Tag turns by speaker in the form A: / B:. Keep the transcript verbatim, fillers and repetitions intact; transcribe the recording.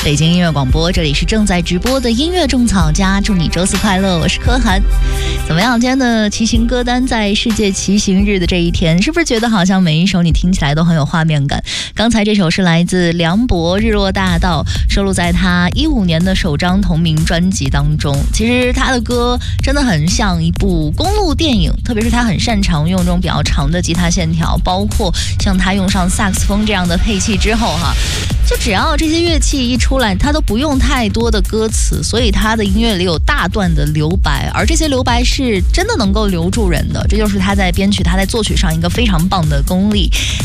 A: 北京音乐广播，这里是正在直播的音乐种草家，祝你周四快乐，我是柯涵。怎么样，今天的骑行歌单，在世界骑行日的这一天，是不是觉得好像每一首你听起来都很有画面感？刚才这首是来自梁博《日落大道》，收录在他一五年的首张同名专辑当中。其实他的歌真的很像一部公路电影，特别是他很擅长用这种比较长的吉他线条，包括像他用上萨克斯风这样的配器之后哈，就只要这些乐器一出来，他都不用太多的歌词，所以他的音乐里有大段的留白，而这些留白是真的能够留住人的，这就是他在编曲他在作曲上一个非常棒的功力。